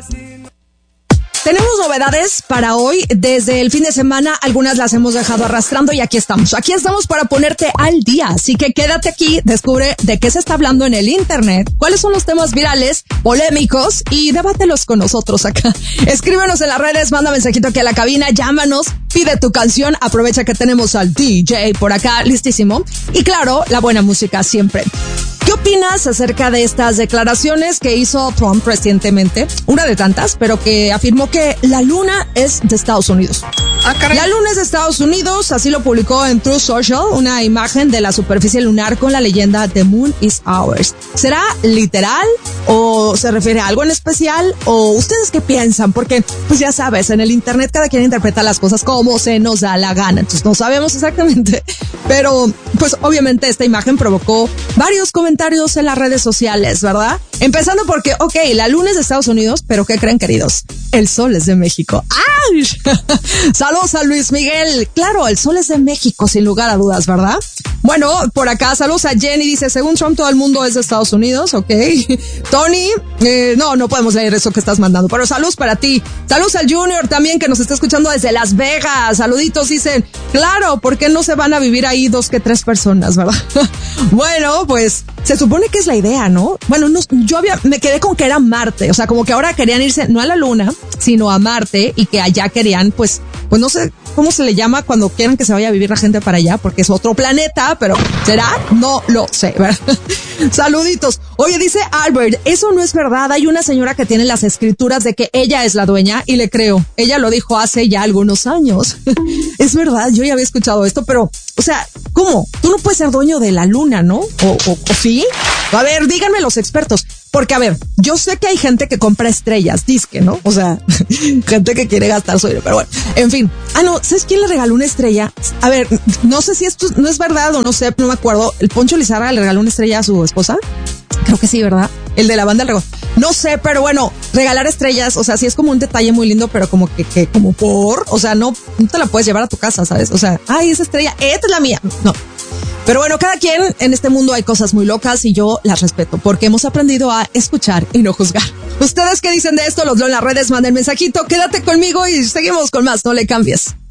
Tenemos novedades para hoy. Desde el fin de semana, algunas las hemos dejado arrastrando y aquí estamos. Aquí estamos para ponerte al día. Así que quédate aquí, descubre de qué se está hablando en el internet, cuáles son los temas virales, polémicos y debátelos con nosotros acá. Escríbenos en las redes, manda mensajito aquí a la cabina, llámanos, pide tu canción, aprovecha que tenemos al DJ por acá, listísimo. Y claro, la buena música siempre. ¿Qué opinas acerca de estas declaraciones que hizo Trump recientemente? Una de tantas, pero que afirmó que la luna es de Estados Unidos. La luna es de Estados Unidos, así lo publicó en Truth Social, una imagen de la superficie lunar con la leyenda The Moon is Ours. ¿Será literal o se refiere a algo en especial? ¿O ustedes qué piensan? Porque, pues ya sabes, en el internet cada quien interpreta las cosas como se nos da la gana, entonces no sabemos exactamente. Pero, pues obviamente esta imagen provocó varios comentarios en las redes sociales, ¿verdad? Empezando porque, ok, la luna es de Estados Unidos, pero ¿qué creen, queridos? El sol es de México. ¡Ay! Saludos a Luis Miguel. Claro, el sol es de México, sin lugar a dudas, ¿verdad? Bueno, por acá, saludos a Jenny, dice, según Trump todo el mundo es de Estados Unidos, ok. Tony, no podemos leer eso que estás mandando, pero saludos para ti. Saludos al Junior también, que nos está escuchando desde Las Vegas. Saluditos, dicen, claro, ¿por qué no se van a vivir ahí 2 que 3 personas, verdad? Bueno, pues, se supone que es la idea, ¿no? Bueno, me quedé con que era Marte, o sea, como que ahora querían irse, no a la luna, sino a Marte, y que allá querían, pues no sé cómo se le llama cuando quieran que se vaya a vivir la gente para allá, porque es otro planeta, pero ¿será? No lo sé, ¿verdad? Saluditos. Oye, dice Albert, eso no es verdad, hay una señora que tiene las escrituras de que ella es la dueña, y le creo, ella lo dijo hace ya algunos años. Es verdad, yo ya había escuchado esto, pero, o sea, ¿cómo? Tú no puedes ser dueño de la luna, ¿no? ¿O sí? A ver, díganme los expertos. Porque, a ver, yo sé que hay gente que compra estrellas, disque, ¿no? O sea, gente que quiere gastar su dinero, pero bueno, en fin. No, ¿sabes quién le regaló una estrella? A ver, no sé si esto no es verdad o no sé, no me acuerdo. ¿El Poncho Lizárraga le regaló una estrella a su esposa? Creo que sí, ¿verdad? El de la banda del regalo. No sé, pero bueno, regalar estrellas, o sea, sí es como un detalle muy lindo, pero como que o sea, no te la puedes llevar a tu casa, ¿sabes? O sea, ay, esa estrella, esta es la mía. No. Pero bueno, cada quien en este mundo hay cosas muy locas y yo las respeto porque hemos aprendido a escuchar y no juzgar. ¿Ustedes qué dicen de esto? Los leo en las redes, manden mensajito, quédate conmigo y seguimos con más, no le cambies.